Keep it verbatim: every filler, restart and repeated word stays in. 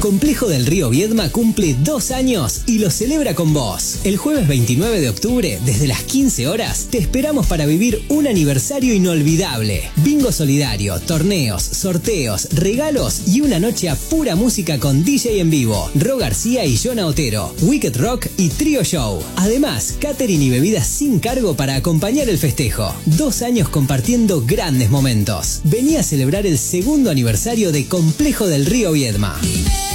Complejo del Río Viedma cumple dos años y lo celebra con vos. El jueves veintinueve de octubre, desde las quince horas, te esperamos para vivir un aniversario inolvidable. Bingo solidario, torneos, sorteos, regalos y una noche a pura música con D J en vivo, Ro García y Jonah Otero, Wicked Rock y Trio Show. Además, catering y bebidas sin cargo para acompañar el festejo. Dos años compartiendo grandes momentos. Vení a celebrar el segundo aniversario de Complejo del Río Viedma.